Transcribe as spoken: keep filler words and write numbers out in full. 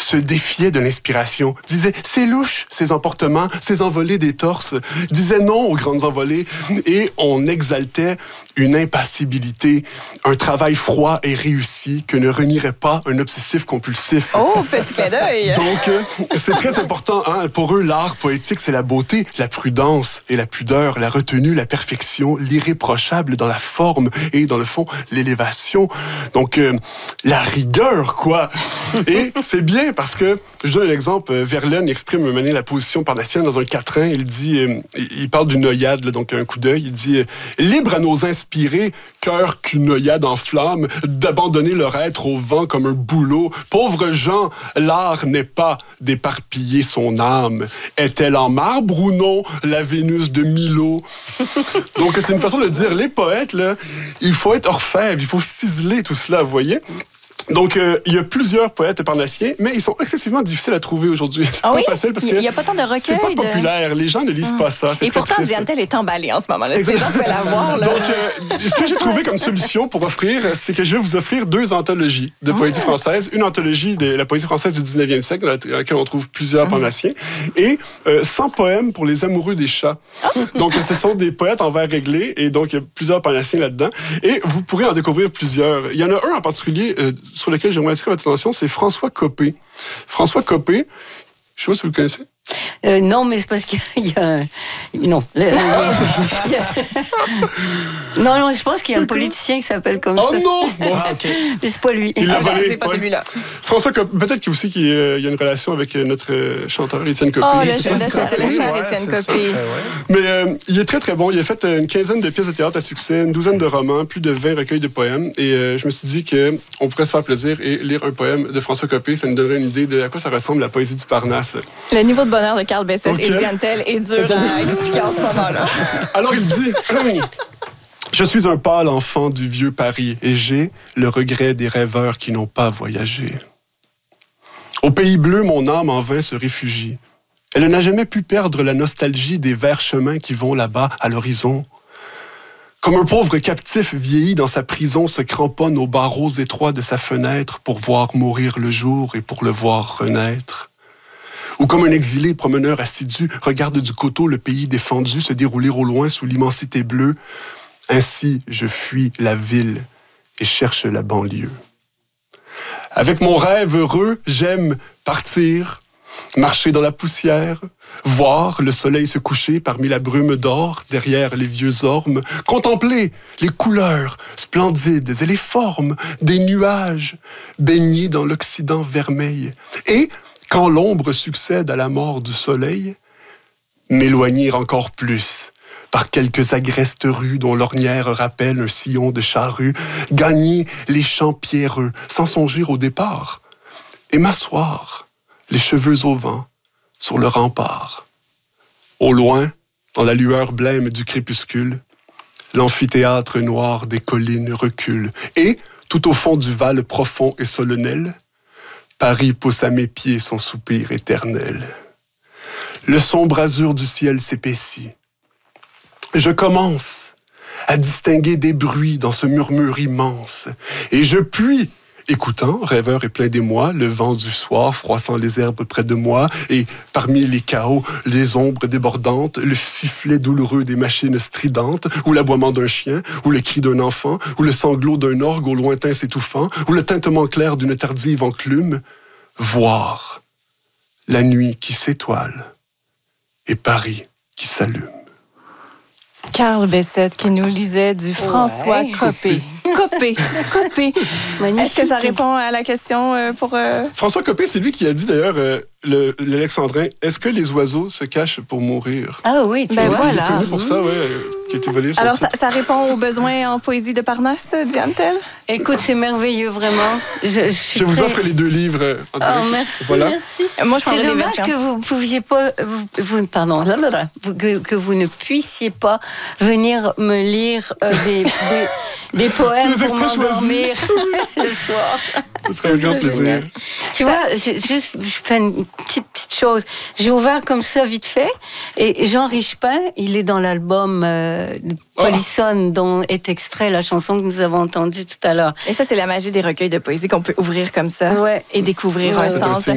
se défiait de l'inspiration, disait « c'est louche, ces emportements, ces envolées des torses », disait non aux grandes envolées, et on exaltait une impassibilité, un travail froid et réussi que ne renierait pas un obsessif compulsif. Oh, petit clin d'œil! Donc, euh, c'est très important. Hein? Pour eux, l'art poétique, c'est la beauté, la prudence et la pudeur, la retenue, la perfection, l'irréprochable dans la forme et dans le fond, l'élévation. Donc, euh, la rigueur, quoi. Et c'est bien parce que, je donne un exemple, Verlaine exprime un moment donné la position parnassienne dans un quatrain. Il dit, euh, il parle d'une œillade, là, donc un coup d'œil. Il dit, libre à nos inspirés, cœur qu'une œillade enflamme, d'abandonner leur être au vent comme un bouleau. Pauvres gens, l'art n'est pas d'éparpiller son âme. Est-elle en marbre ou non, la Vénus de Milo? Donc, c'est une façon de dire, les poètes, là, il faut être orfèvre, il faut ciseler tout cela, vous voyez? Donc, euh, il y a plusieurs poètes parnassiens, mais ils sont excessivement difficiles à trouver aujourd'hui. C'est ah pas oui? facile parce que il n'y a pas tant de recueils. C'est pas populaire. De... Les gens ne lisent hum. pas ça. C'est Et très pourtant, triste. Diane Tell est emballée en ce moment. Là. Les gens peuvent la voir. Là. Donc, euh, ce que j'ai trouvé comme solution pour offrir, c'est que je vais vous offrir deux anthologies de poésie oh. française. Une anthologie de la poésie française du dix-neuvième siècle, dans laquelle on trouve plusieurs hum. parnassiens, et euh, cent poèmes pour les amoureux des chats. Oh. Donc, ce sont des poètes en vers réglé, et donc, il y a plusieurs parnassiens là-dedans. Et vous pourrez en découvrir plusieurs. Il y en a un en particulier euh, sur lequel j'aimerais attirer votre attention, c'est François Copé. François Copé, je ne sais pas si vous le connaissez. Euh, non, mais c'est parce qu'il y a... Non. Le, le, il y a... Non, non, je pense qu'il y a un politicien qui s'appelle comme oh ça. Oh non! Bon. Ah, okay. Mais c'est pas lui. Il ah, non, c'est pas ouais. celui-là. François Copé, peut-être qu'il aussi qu'il y a une relation avec notre chanteur Étienne Copé. Oh, le chef de cher, le cher Étienne Copé. Mais euh, il est très, très bon. Il a fait une quinzaine de pièces de théâtre à succès, une douzaine de romans, plus de vingt recueils de poèmes. Et euh, je me suis dit qu'on pourrait se faire plaisir et lire un poème de François Copé. Ça nous donnerait une idée de à quoi ça ressemble la poésie du Parnasse. Le niveau de bonheur de Carl Bessette okay. et Diane Tell est dur à expliquer en ce moment-là. Alors il dit... Je suis un pâle enfant du vieux Paris et j'ai le regret des rêveurs qui n'ont pas voyagé. Au pays bleu, mon âme en vain se réfugie. Elle n'a jamais pu perdre la nostalgie des verts chemins qui vont là-bas à l'horizon. Comme un pauvre captif vieilli dans sa prison se cramponne aux barreaux étroits de sa fenêtre pour voir mourir le jour et pour le voir renaître. Ou comme un exilé promeneur assidu regarde du coteau le pays défendu se dérouler au loin sous l'immensité bleue. Ainsi, je fuis la ville et cherche la banlieue. Avec mon rêve heureux, j'aime partir, marcher dans la poussière, voir le soleil se coucher parmi la brume d'or derrière les vieux ormes, contempler les couleurs splendides et les formes des nuages baignés dans l'Occident vermeil. Et, quand l'ombre succède à la mort du soleil, m'éloigner encore plus par quelques agrestes rues dont l'ornière rappelle un sillon de charrue, gagner les champs pierreux sans songer au départ, et m'asseoir, les cheveux au vent, sur le rempart. Au loin, dans la lueur blême du crépuscule, l'amphithéâtre noir des collines recule, et, tout au fond du val profond et solennel, Paris pousse à mes pieds son soupir éternel. Le sombre azur du ciel s'épaissit. Je commence à distinguer des bruits dans ce murmure immense. Et je puis, écoutant, rêveur et plein d'émoi, le vent du soir froissant les herbes près de moi, et parmi les chaos, les ombres débordantes, le sifflet douloureux des machines stridentes, ou l'aboiement d'un chien, ou le cri d'un enfant, ou le sanglot d'un orgue au lointain s'étouffant, ou le tintement clair d'une tardive enclume, voir la nuit qui s'étoile et Paris qui s'allume. Carl Bessette qui nous lisait du François ouais. Copé. Copé, Copé. Est-ce que ça répond à la question euh, pour... Euh... François Copé, c'est lui qui a dit d'ailleurs, euh, le, l'Alexandrin, est-ce que les oiseaux se cachent pour mourir? Ah oui, tu ben vois. Voilà. Il est connu pour ça, oui, euh, qui a été volé. Alors, ça, ça répond aux besoins en poésie de Parnasse, Diane Tell? Écoute, c'est merveilleux, vraiment. Je, je, je vous très... offre les deux livres euh, en direct. Oh, merci, voilà. merci. Moi, je c'est dommage que vous ne pouviez pas... Vous, vous, pardon, là, là, là, que, que vous ne puissiez pas venir me lire euh, des, des, des poèmes des pour m'endormir le soir. Ce serait un grand plaisir. Tu ça... vois, je, juste, je fais une petite, petite chose. J'ai ouvert comme ça, vite fait, et Jean Richepin, il est dans l'album euh, Polissonne, oh. dont est extrait la chanson que nous avons entendue tout à l'heure. Et ça, c'est la magie des recueils de poésie qu'on peut ouvrir comme ça ouais. et découvrir ouais. un sens.